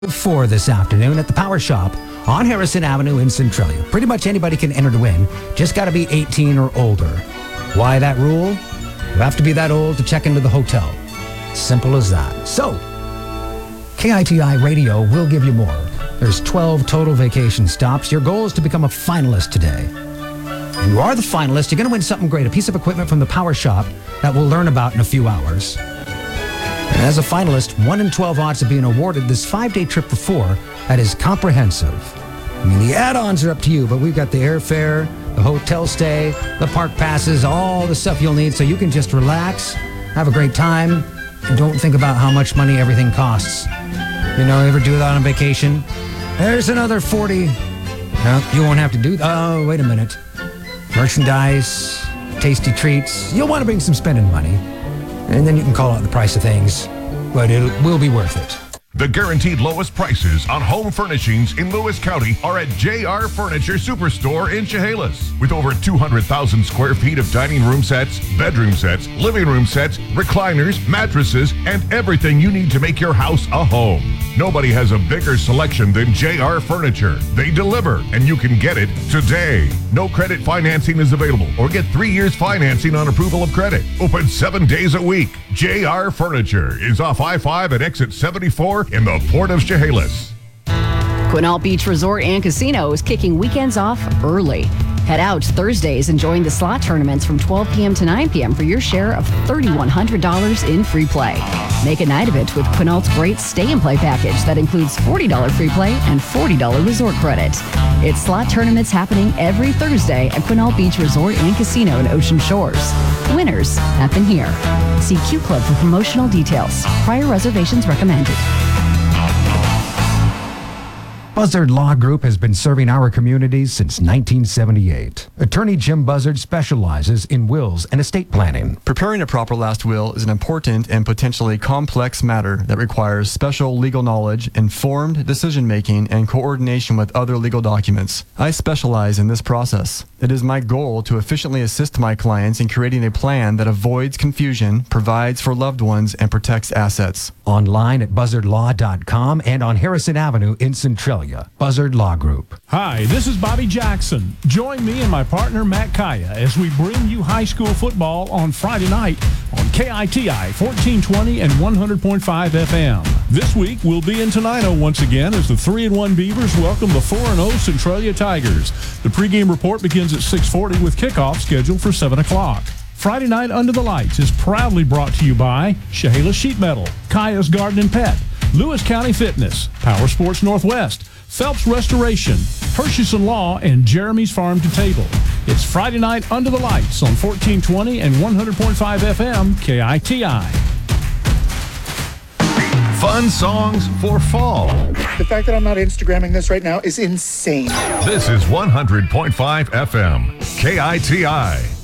4 this afternoon at the Power Shop on Harrison Avenue in Centralia. Pretty much anybody can enter to win. Just got to be 18 or older. Why that rule? You have to be that old to check into the hotel. Simple as that. So, KITI Radio will give you more. There's 12 total vacation stops. Your goal is to become a finalist today. If you are the finalist, you're going to win something great, a piece of equipment from the Power Shop that we'll learn about in a few hours. And as a finalist, 1 in 12 odds of being awarded this 5-day trip for 4 that is comprehensive. I mean, the add-ons are up to you, but we've got the airfare, the hotel stay, the park passes, all the stuff you'll need so you can just relax, have a great time, and don't think about how much money everything costs. You know, ever do that on vacation? There's another 40. No, you won't have to do that. Oh, wait a minute. Merchandise, tasty treats. You'll want to bring some spending money. And then you can call out the price of things, but it will be worth it. The guaranteed lowest prices on home furnishings in Lewis County are at JR Furniture Superstore in Chehalis. With over 200,000 square feet of dining room sets, bedroom sets, living room sets, recliners, mattresses, and everything you need to make your house a home. Nobody has a bigger selection than JR Furniture. They deliver, and you can get it today. No credit financing is available, or get 3 years financing on approval of credit. Open 7 days a week. JR Furniture is off I-5 at exit 74 in the Port of Chehalis. Quinault Beach Resort and Casino is kicking weekends off early. Head out Thursdays and join the slot tournaments from 12 p.m. to 9 p.m. for your share of $3,100 in free play. Make a night of it with Quinault's great stay and play package that includes $40 free play and $40 resort credit. It's slot tournaments happening every Thursday at Quinault Beach Resort and Casino in Ocean Shores. Winners happen here. See Q Club for promotional details. Prior reservations recommended. Buzzard Law Group has been serving our communities since 1978. Attorney Jim Buzzard specializes in wills and estate planning. Preparing a proper last will is an important and potentially complex matter that requires special legal knowledge, informed decision-making, and coordination with other legal documents. I specialize in this process. It is my goal to efficiently assist my clients in creating a plan that avoids confusion, provides for loved ones, and protects assets. Online at buzzardlaw.com and on Harrison Avenue in Centralia. Buzzard Law Group. Hi, this is Bobby Jackson. Join me and my partner Matt Kaya as we bring you high school football on Friday night on KITI 1420 and 100.5 FM. This week we'll be in Tenino once again as the 3-1 Beavers welcome the 4-0 Centralia Tigers. The pregame report begins at 6:40 with kickoff scheduled for 7 o'clock. Friday Night Under the Lights is proudly brought to you by Chehalis Sheet Metal, Kaya's Garden and Pet, Lewis County Fitness, Power Sports Northwest, Phelps Restoration, Hershison Law, and Jeremy's Farm to Table. It's Friday Night Under the Lights on 1420 and 100.5 FM KITI. Fun songs for fall. The fact that I'm not Instagramming this right now is insane. This is 100.5 FM KITI.